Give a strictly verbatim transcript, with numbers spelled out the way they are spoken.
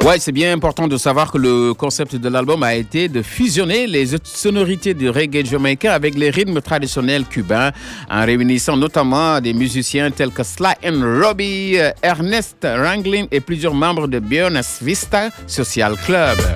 Ouais, c'est bien important de savoir que le concept de l'album a été de fusionner les sonorités du reggae jamaïcain avec les rythmes traditionnels cubains, en réunissant notamment des musiciens tels que Sly and Robbie, Ernest Ranglin et plusieurs membres de Buenos Vista Social Club.